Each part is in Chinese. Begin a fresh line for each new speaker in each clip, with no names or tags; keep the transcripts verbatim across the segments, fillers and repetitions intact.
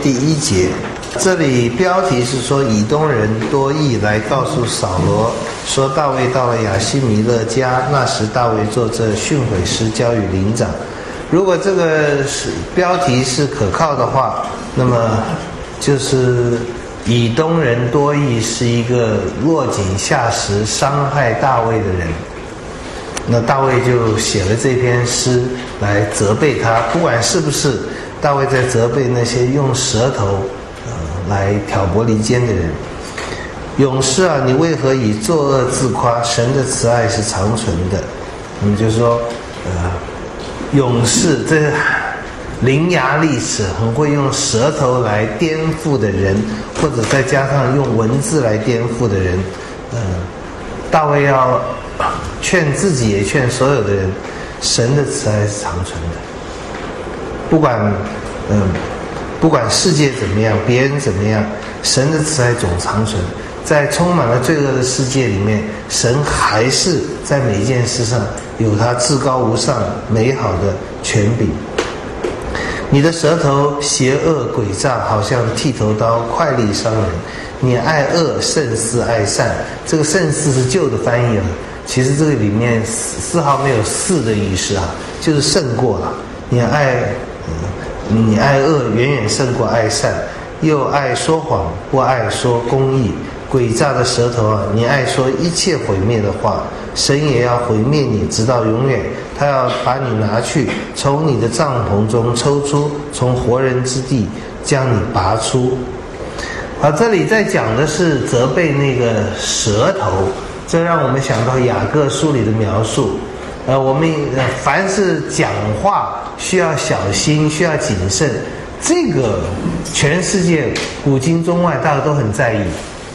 第一节，这里标题是说以东人多益来告诉扫罗说，大卫到了亚希米勒家，那时大卫做这训诲师，交与灵长。如果这个是标题是可靠的话，那么就是以东人多益是一个落井下石伤害大卫的人。那大卫就写了这篇诗来责备他，不管是不是大卫在责备那些用舌头呃来挑拨离间的人。勇士啊，你为何以作恶自夸？神的慈爱是长存的。那么就是说呃勇士，这伶牙俐齿很会用舌头来颠覆的人，或者再加上用文字来颠覆的人，呃大卫要劝自己也劝所有的人，神的慈爱是长存的。不管嗯、呃，不管世界怎么样，别人怎么样，神的慈爱总长存。在充满了罪恶的世界里面，神还是在每一件事上有他至高无上美好的权柄。你的舌头邪恶诡诈，好像剃头刀，快利伤人。你爱恶胜似爱善，这个胜似是旧的翻译了，其实这个里面丝毫没有似的意思啊，就是胜过了。你爱、嗯、你爱恶远远胜过爱善，又爱说谎，不爱说公义。诡诈的舌头啊，你爱说一切毁灭的话，神也要毁灭你直到永远。他要把你拿去，从你的帐篷中抽出，从活人之地将你拔出。好，这里在讲的是责备那个舌头，这让我们想到雅各书里的描述。呃，我们凡是讲话需要小心，需要谨慎，这个全世界古今中外大家都很在意。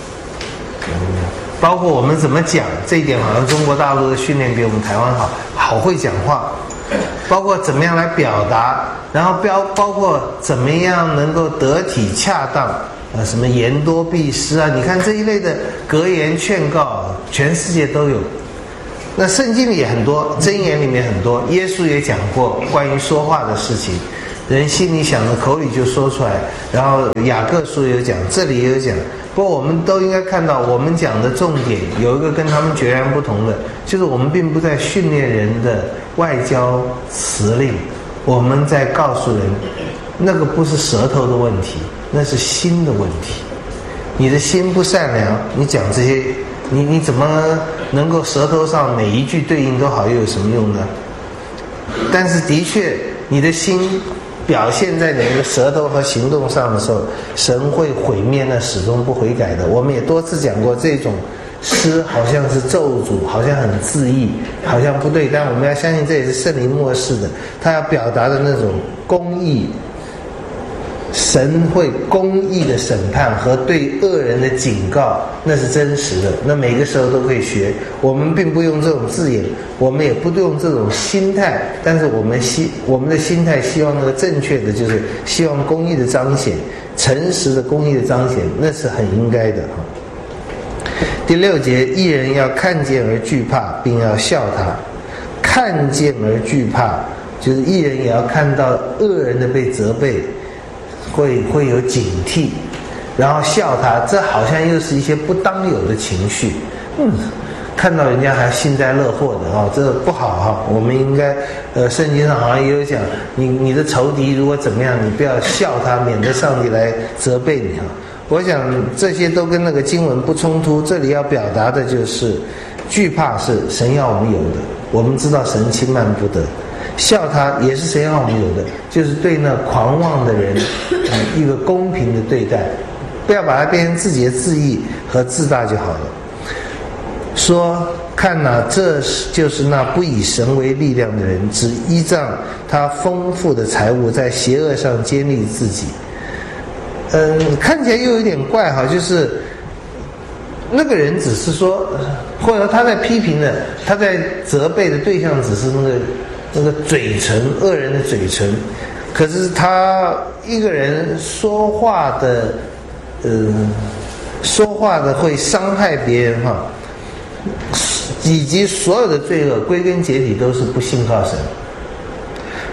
包括我们怎么讲，这一点好像中国大陆的训练比我们台湾好，好会讲话。包括怎么样来表达，然后标包括怎么样能够得体恰当，呃，什么言多必失啊，你看这一类的格言劝告，全世界都有。那圣经里也很多，箴言里面很多，耶稣也讲过关于说话的事情，人心里想的口里就说出来。然后雅各书也有讲，这里也有讲。不过我们都应该看到，我们讲的重点有一个跟他们截然不同的，就是我们并不在训练人的外交辞令，我们在告诉人，那个不是舌头的问题，那是心的问题。你的心不善良，你讲这些，你你怎么能够舌头上每一句对应都好，又有什么用呢？但是的确，你的心表现在你的舌头和行动上的时候，神会毁灭那始终不悔改的。我们也多次讲过，这种诗好像是咒诅，好像很自义，好像不对，但我们要相信这也是圣灵默示的，他要表达的那种公义，神会公义的审判和对恶人的警告，那是真实的，那每个时候都可以学。我们并不用这种字眼，我们也不用这种心态，但是我们希我们的心态希望那个正确的，就是希望公义的彰显，诚实的公义的彰显，那是很应该的。第六节，义人要看见而惧怕，并要笑他。看见而惧怕，就是义人也要看到恶人的被责备，会会有警惕，然后笑他，这好像又是一些不当有的情绪。嗯，看到人家还幸灾乐祸的啊、哦，这不好哈、哦。我们应该，呃，圣经上好像也有讲，你你的仇敌如果怎么样，你不要笑他，免得上帝来责备你哈。我想这些都跟那个经文不冲突。这里要表达的就是惧怕是神要我们有的，我们知道神轻慢不得。笑他也是神要我们有的，就是对那狂妄的人、呃、一个公平的对待，不要把它变成自己的自义和自大就好了。说看哪、啊，这就是那不以神为力量的人，只依仗他丰富的财物在邪恶上坚立自己。嗯，看起来又有点怪哈，就是那个人只是说，或者他在批评的，他在责备的对象只是那个那个嘴唇，恶人的嘴唇，可是他一个人说话的，呃，说话的会伤害别人哈，以及所有的罪恶归根结底都是不信靠神。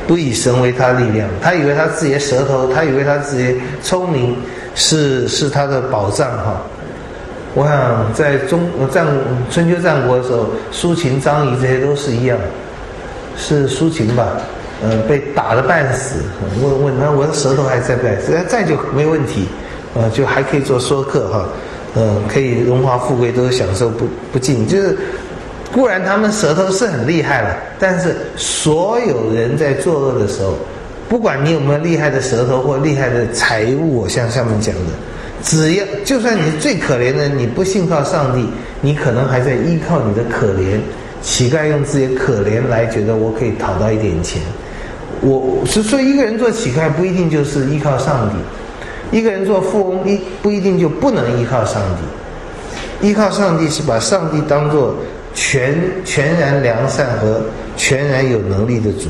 不以神为他力量，他以为他自己的舌头，他以为他自己聪明是是他的保障哈。我想在中战春秋战国的时候，苏秦、张仪这些都是一样，是苏秦吧？呃，被打得半死，问问他我的舌头还在不在？只要在就没问题，呃，就还可以做说客哈，呃，可以荣华富贵都享受不不尽。就是固然他们舌头是很厉害了，但是所有人在作恶的时候，不管你有没有厉害的舌头或厉害的财物，我像上面讲的。只要就算你最可怜的，你不信靠上帝，你可能还在依靠你的可怜。乞丐用自己的可怜来觉得我可以讨到一点钱。我所以一个人做乞丐不一定就是依靠上帝，一个人做富翁一不一定就不能依靠上帝。依靠上帝是把上帝当作全全然良善和全然有能力的主。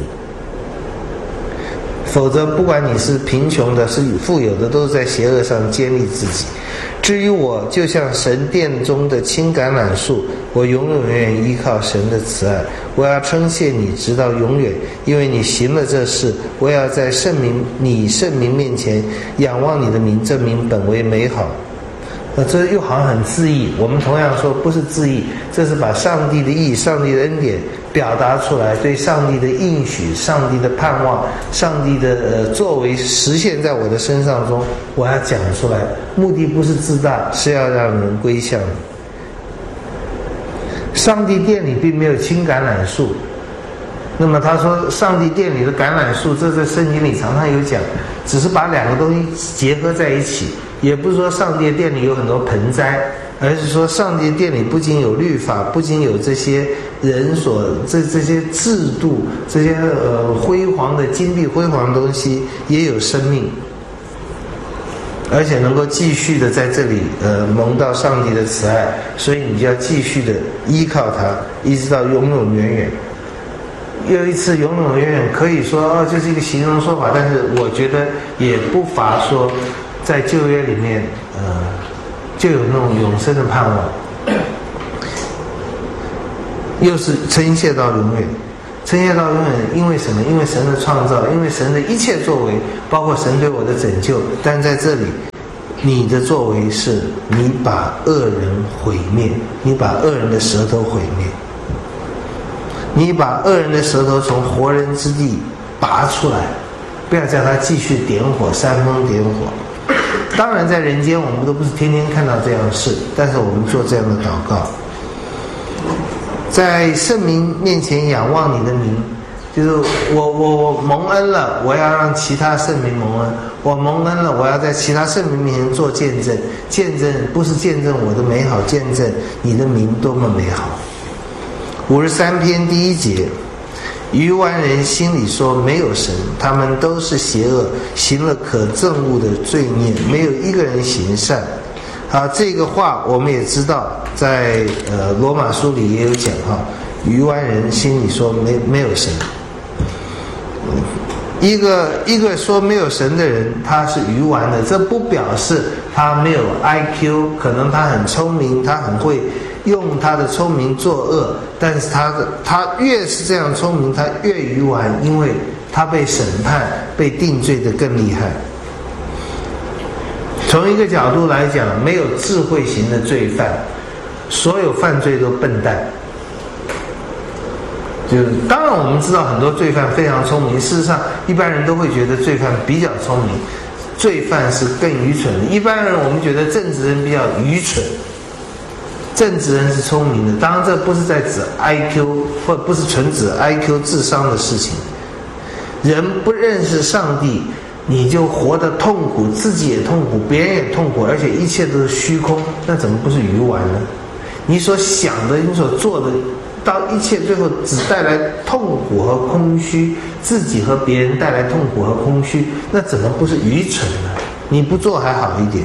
否则不管你是贫穷的是富有的，都是在邪恶上建立自己。至于我，就像神殿中的青橄榄树，我永永远远依靠神的慈爱。我要称谢你直到永远，因为你行了这事。我要在圣名你圣名面前仰望你的名，证明本为美好。那这又好像很自义，我们同样说不是自义，这是把上帝的义、上帝的恩典表达出来，对上帝的应许、上帝的盼望、上帝的呃作为实现在我的身上中，我要讲出来。目的不是自大，是要让人归向你。上帝殿里并没有青橄榄树，那么他说上帝殿里的橄榄树，这在圣经里常常有讲，只是把两个东西结合在一起。也不是说上帝殿里有很多盆栽，而是说上帝殿里不仅有律法，不仅有这些人所这这些制度，这些呃辉煌的金碧辉煌的东西，也有生命，而且能够继续的在这里呃蒙到上帝的慈爱，所以你就要继续的依靠他，一直到永永远远。又一次永永远远可以说哦，这是一个形容说法，但是我觉得也不乏说。在旧约里面，呃，就有那种永生的盼望，又是称谢到永远，称谢到永远，因为什么？因为神的创造，因为神的一切作为，包括神对我的拯救。但在这里，你的作为是你把恶人毁灭，你把恶人的舌头毁灭，你把恶人的舌头从活人之地拔出来，不要叫他继续点火，煽风点火。当然在人间我们都不是天天看到这样的事，但是我们做这样的祷告，在圣名面前仰望你的名，就是我我我蒙恩了，我要让其他圣名蒙恩，我蒙恩了，我要在其他圣名面前做见证，见证不是见证我的美好，见证你的名多么美好。五十三篇第一节，愚顽人心里说没有神，他们都是邪恶，行了可憎恶的罪孽，没有一个人行善。好，这个话我们也知道，在呃罗马书里也有讲哈，愚顽人心里说没没有神。一个一个说没有神的人，他是愚顽的，这不表示他没有 I Q， 可能他很聪明，他很会用他的聪明作恶，但是他的他越是这样聪明，他越愚顽，因为他被审判、被定罪的更厉害。从一个角度来讲，没有智慧型的罪犯，所有犯罪都笨蛋。就是当然我们知道很多罪犯非常聪明，事实上一般人都会觉得罪犯比较聪明，罪犯是更愚蠢的。一般人我们觉得正直人比较愚蠢，正直人是聪明的。当然这不是在指 I Q， 或不是纯指 I Q 智商的事情。人不认识上帝，你就活得痛苦，自己也痛苦，别人也痛苦，而且一切都是虚空，那怎么不是愚顽呢？你所想的，你所做的，到一切最后只带来痛苦和空虚，自己和别人带来痛苦和空虚，那怎么不是愚蠢呢？你不做还好一点。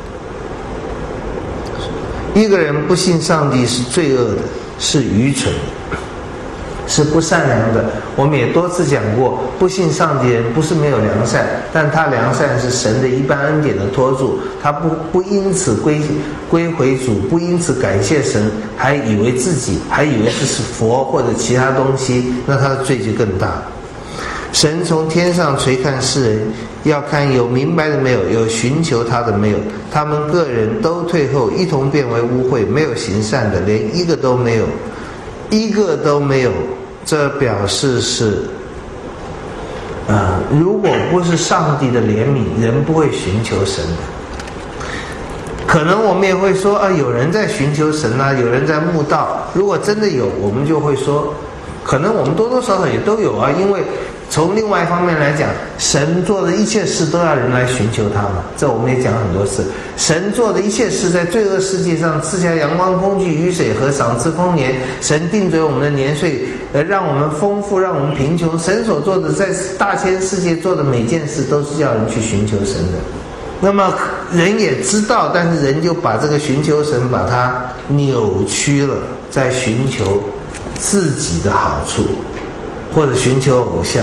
一个人不信上帝是罪恶的，是愚蠢的，是不善良的。我们也多次讲过，不信上帝人不是没有良善，但他良善是神的一般恩典的托住，他不不因此归归回主，不因此感谢神，还以为自己还以为这是佛或者其他东西，那他的罪就更大。 神从天上垂看世人，要看有明白的没有，有寻求他的没有。他们个人都退后，一同变为污秽，没有行善的，连一个都没有，一个都没有。这表示是呃，如果不是上帝的怜悯，人不会寻求神的。可能我们也会说啊，有人在寻求神啊，有人在慕道。如果真的有，我们就会说，可能我们多多少少也都有啊，因为从另外一方面来讲，神做的一切事都要人来寻求他嘛，这我们也讲很多次。神做的一切事，在罪恶世界上赐下阳光、空气、雨水和赏赐丰年。神定准我们的年岁，呃，让我们丰富，让我们贫穷。神所做的，在大千世界做的每件事，都是要人去寻求神的。那么人也知道，但是人就把这个寻求神，把它扭曲了，在寻求自己的好处，或者寻求偶像。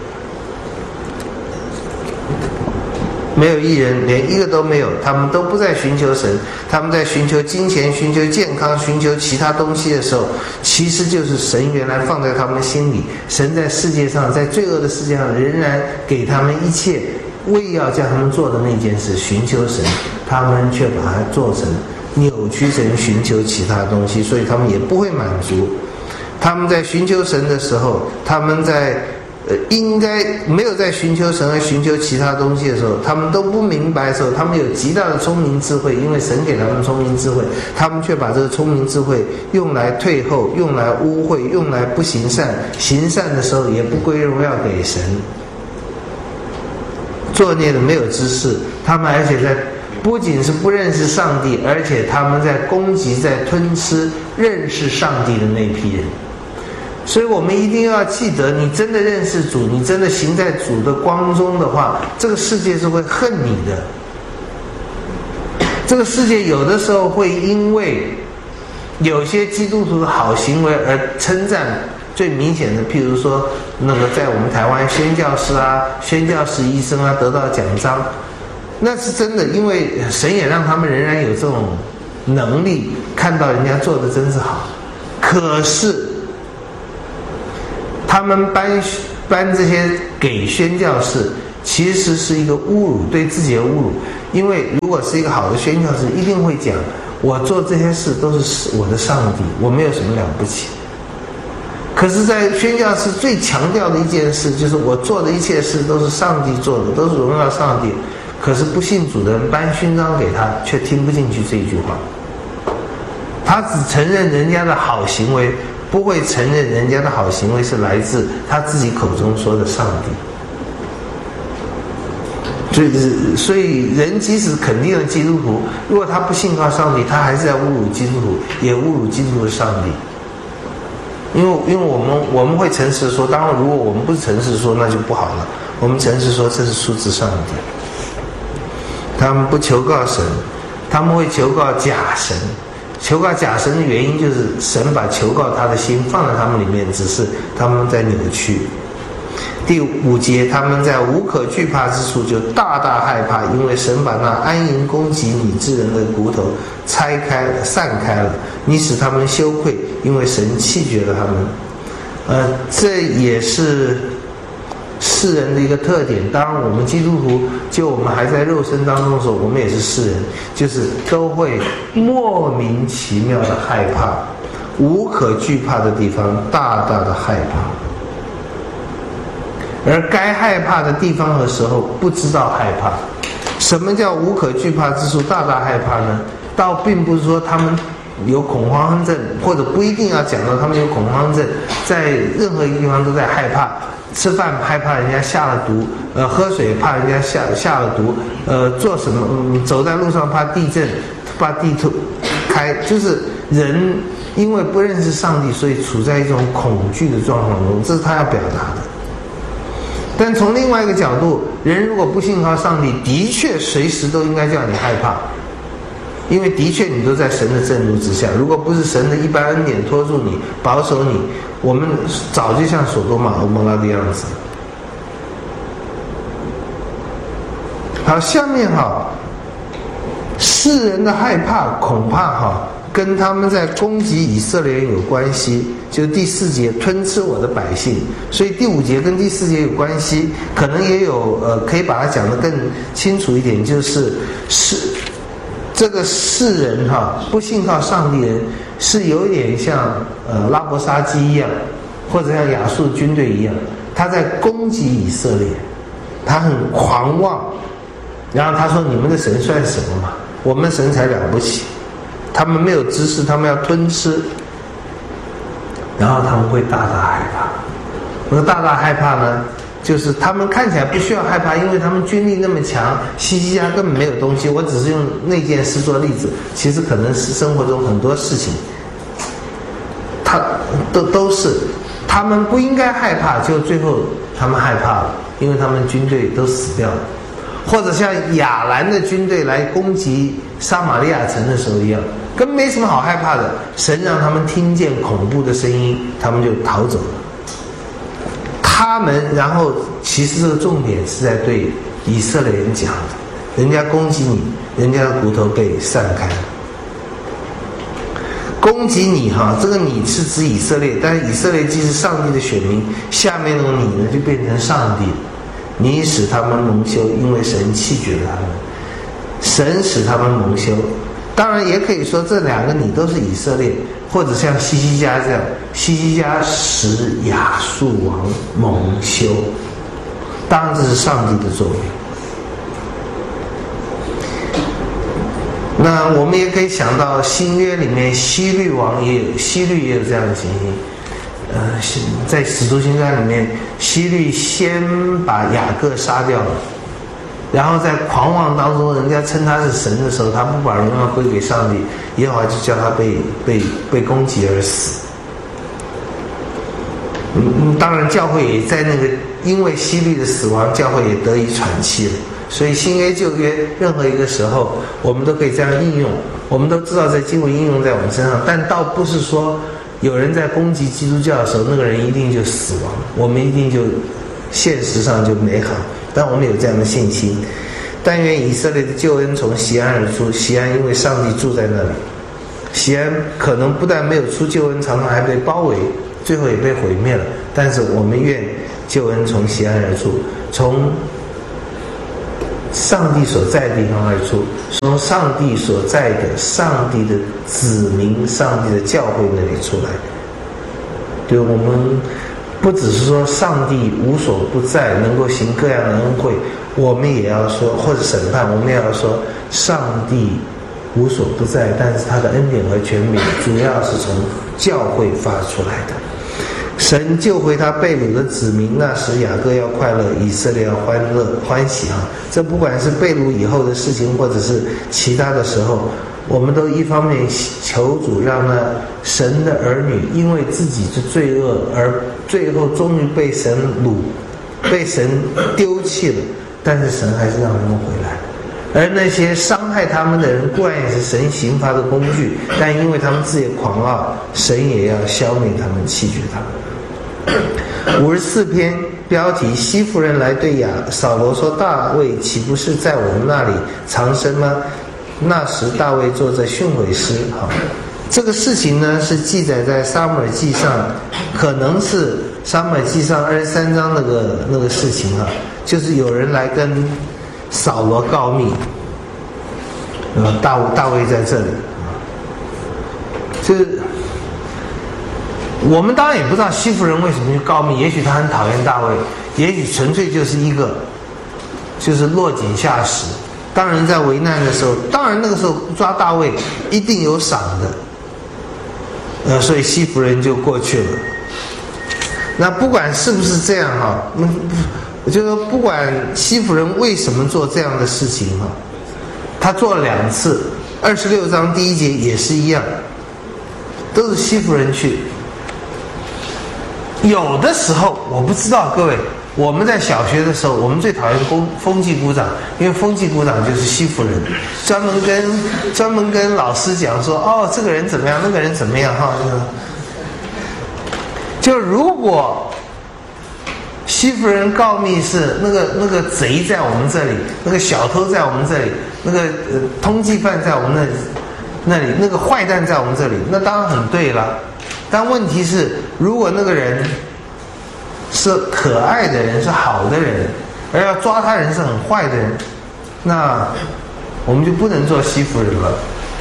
没有一人，连一个都没有，他们都不在寻求神，他们在寻求金钱、寻求健康、寻求其他东西的时候，其实就是神原来放在他们心里。神在世界上，在罪恶的世界上，仍然给他们一切为要叫他们做的那件事，寻求神，他们却把它做成扭曲成寻求其他东西，所以他们也不会满足。他们在寻求神的时候，他们在呃，应该没有在寻求神而寻求其他东西的时候，他们都不明白的时候，他们有极大的聪明智慧，因为神给他们聪明智慧，他们却把这个聪明智慧用来退后，用来污秽，用来不行善，行善的时候也不归荣耀给神。作孽的没有知识，他们而且在不仅是不认识上帝，而且他们在攻击、在吞吃认识上帝的那批人。所以我们一定要记得，你真的认识主，你真的行在主的光中的话，这个世界是会恨你的。这个世界有的时候会因为有些基督徒的好行为而称赞。最明显的，譬如说那个在我们台湾宣教士啊、宣教士医生啊得到奖章，那是真的，因为神也让他们仍然有这种能力，看到人家做的真是好。可是他们颁颁这些给宣教士，其实是一个侮辱，对自己的侮辱。因为如果是一个好的宣教士，一定会讲，我做这些事都是我的上帝，我没有什么了不起。可是在宣教士最强调的一件事，就是我做的一切事都是上帝做的，都是荣耀上帝。可是不信主的人颁勋章给他，却听不进去这一句话。他只承认人家的好行为，不会承认人家的好行为是来自他自己口中说的上帝。所以，所以人即使肯定了基督徒，如果他不信靠上帝，他还是在侮辱基督徒，也侮辱基督徒的上帝。因为，因为我们我们会诚实说，当然，如果我们不是诚实说，那就不好了。我们诚实说，这是出自上帝。他们不求告神，他们会求告假神。求告假神的原因就是神把求告他的心放在他们里面，只是他们在扭曲。第五节，他们在无可惧怕之处就大大害怕，因为神把那安营攻击你之人的骨头拆开了、散开了，你使他们羞愧，因为神弃绝了他们。呃，这也是世人的一个特点。当然，我们基督徒，就我们还在肉身当中的时候，我们也是世人，就是都会莫名其妙的害怕，无可惧怕的地方大大的害怕。而该害怕的地方和时候不知道害怕。什么叫无可惧怕之处大大害怕呢？倒并不是说他们有恐慌症，或者不一定要讲到他们有恐慌症，在任何一个地方都在害怕。吃饭害怕人家下了毒，呃，喝水怕人家下下了毒，呃，做什么、嗯、走在路上怕地震，怕地土开，就是人因为不认识上帝，所以处在一种恐惧的状况中，这是他要表达的。但从另外一个角度，人如果不信靠上帝，的确随时都应该叫你害怕，因为的确你都在神的震怒之下。如果不是神的一般恩典托住你、保守你，我们早就像所多玛和蛾摩拉的样子。好，下面哈，世人的害怕恐怕哈跟他们在攻击以色列人有关系，就是第四节吞吃我的百姓，所以第五节跟第四节有关系，可能也有呃，可以把它讲得更清楚一点，就是是这个世人哈，不信靠上帝人是有点像呃拉伯沙基一样，或者像亚述军队一样，他在攻击以色列，他很狂妄，然后他说你们的神算什么嘛？我们神才了不起。他们没有知识，他们要吞吃，然后他们会大大害怕。那个大大害怕呢，就是他们看起来不需要害怕，因为他们军力那么强，西西家根本没有东西。我只是用那件事做例子，其实可能是生活中很多事情，他都都是他们不应该害怕，就最后他们害怕了，因为他们军队都死掉了。或者像亚兰的军队来攻击撒玛利亚城的时候一样，根本没什么好害怕的。神让他们听见恐怖的声音，他们就逃走了。他们，然后其实这个重点是在对以色列人讲的，人家攻击你，人家的骨头被散开了。攻击你哈，这个你是指以色列，但是以色列既是上帝的选民，下面那个你呢就变成上帝。你使他们蒙羞，因为神弃绝了他们，神使他们蒙羞。当然也可以说这两个你都是以色列，或者像西西家这样，西西家使亚述王蒙羞，当然这是上帝的作为。那我们也可以想到新约里面希律王也有，希律也有这样的情形。呃，在使徒行传里面，希律先把雅各杀掉了，然后在狂妄当中，人家称他是神的时候，他不把荣耀归给上帝，耶和华就叫他被被被攻击而死。嗯，当然教会也在那个因为希律的死亡，教会也得以喘气了。所以新约旧约任何一个时候，我们都可以这样应用。我们都知道在经文应用在我们身上，但倒不是说有人在攻击基督教的时候，那个人一定就死亡，我们一定就现实上就美好，但我们有这样的信心。但愿以色列的救恩从锡安而出，锡安因为上帝住在那里，锡安可能不但没有出救恩，常常还被包围，最后也被毁灭了。但是我们愿救恩从锡安而出，从上帝所在的地方而出，从上帝所在的上帝的子民、上帝的教会那里出来。对，我们不只是说上帝无所不在，能够行各样的恩惠，我们也要说，或者审判，我们也要说上帝无所不在，但是他的恩典和权柄主要是从教会发出来的。神救回他被掳的子民，那时雅各要快乐，以色列要欢乐欢喜啊！这不管是被掳以后的事情，或者是其他的时候，我们都一方面求主让那神的儿女因为自己的罪恶而最后终于被神掳，被神丢弃了，但是神还是让他们回来。而那些伤害他们的人固然也是神刑罚的工具，但因为他们自己狂傲，神也要消灭他们，弃绝他们。五十四篇标题：西弗人来对亚扫罗说：“大卫岂不是在我们那里藏身吗？”那时大卫做着训诲师。好，这个事情呢是记载在撒母耳记上，可能是撒母耳记上二十三章那个那个事情啊，就是有人来跟扫罗告密，呃，大大卫在这里，就是我们当然也不知道西弗人为什么去告密，也许他很讨厌大卫，也许纯粹就是一个就是落井下石。当然在危难的时候，当然那个时候抓大卫一定有赏的，呃，所以西弗人就过去了。那不管是不是这样哈，嗯，我就说不管西弗人为什么做这样的事情哈，他做了两次，二十六章第一节也是一样，都是西弗人去。有的时候我不知道各位，我们在小学的时候，我们最讨厌风风纪股长，因为风纪股长就是西弗人，专门跟专门跟老师讲说，哦，这个人怎么样，那个人怎么样哈。就如果西弗人告密是那个那个贼在我们这里，那个小偷在我们这里，那个呃通缉犯在我们那里， 那里那个坏蛋在我们这里，那当然很对了。但问题是，如果那个人是可爱的人，是好的人，而要抓他人是很坏的人，那我们就不能做西服人了。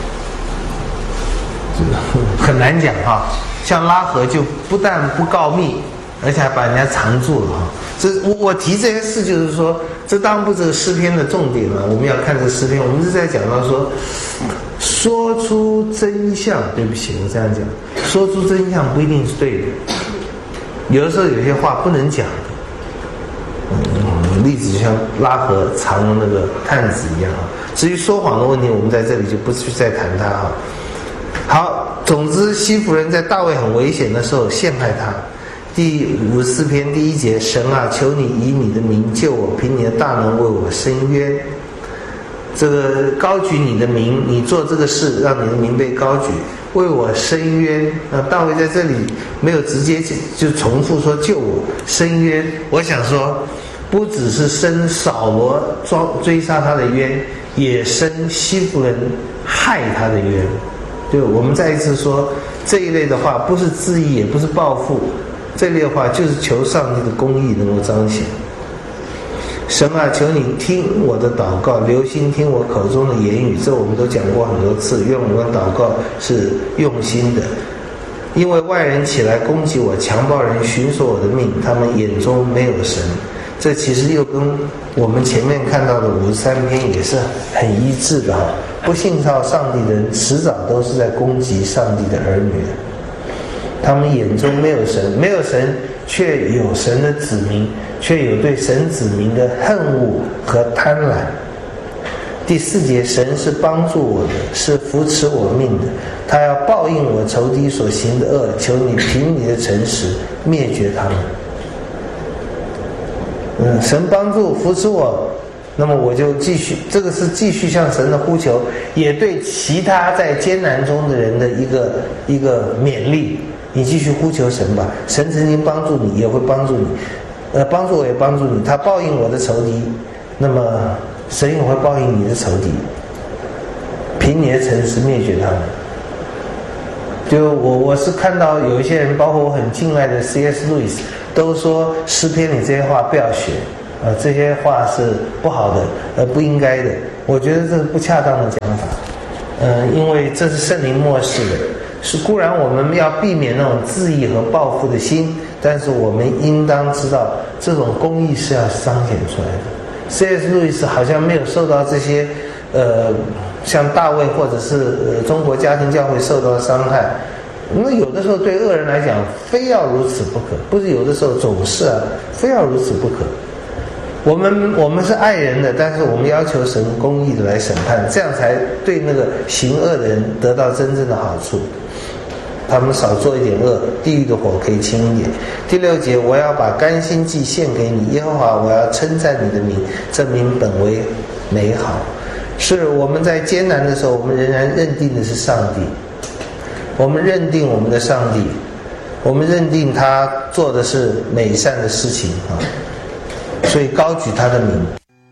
很难讲哈。像拉合就不但不告密，而且还把人家藏住了哈。这我我提这些事就是说，这当然不是诗篇的重点了。我们要看这个诗篇，我们是在讲到说，说出真相。对不起，我这样讲，说出真相不一定是对的。有的时候有些话不能讲的。嗯，例子就像拉合藏那个探子一样啊。至于说谎的问题，我们在这里就不去再谈它哈。好，总之西弗人在大卫很危险的时候陷害他。第五十四篇第一节，神啊，求你以你的名救我，凭你的大能为我伸冤。这个高举你的名，你做这个事，让你的名被高举，为我伸冤。那大卫在这里没有直接就重复说救我伸冤，我想说，不只是伸扫罗追杀他的冤，也伸西弗人害他的冤。就我们再一次说，这一类的话不是自义，也不是报复，这类的话就是求上帝的公义能够彰显。神啊，求你听我的祷告，留心听我口中的言语，这我们都讲过很多次，愿我们祷告是用心的。因为外人起来攻击我，强暴人寻索我的命，他们眼中没有神。这其实又跟我们前面看到的五十三篇也是很一致的哈。不信靠上帝的人，迟早都是在攻击上帝的儿女。他们眼中没有神，没有神，却有神的子民，却有对神子民的恨恶和贪婪。第四节，神是帮助我的，是扶持我命的，他要报应我仇敌所行的恶，求你凭你的诚实灭绝他们。嗯，神帮助扶持我，那么我就继续，这个是继续向神的呼求，也对其他在艰难中的人的一个一个勉励。你继续呼求神吧，神曾经帮助你，也会帮助你，呃，帮助我也帮助你。他报应我的仇敌，那么神也会报应你的仇敌，凭你的诚实灭绝他们。就我我是看到有一些人，包括我很敬爱的 C S 路易斯，都说诗篇里这些话不要学，呃，这些话是不好的，呃，不应该的。我觉得这是不恰当的讲法，呃，因为这是圣灵默示的。是固然我们要避免那种自义和报复的心，但是我们应当知道这种公义是要彰显出来的。C S 路易斯好像没有受到这些呃像大卫或者是、呃、中国家庭教会受到的伤害。那有的时候对恶人来讲非要如此不可，不是有的时候总是啊非要如此不可。我们我们是爱人的，但是我们要求神公义的来审判，这样才对那个行恶的人得到真正的好处。他们少做一点恶，地狱的火可以轻一点。第六节，我要把甘心祭献给你，耶和华，我要称赞你的名，这名本为美好。是我们在艰难的时候，我们仍然认定的是上帝，我们认定我们的上帝，我们认定他做的是美善的事情啊，所以高举他的名。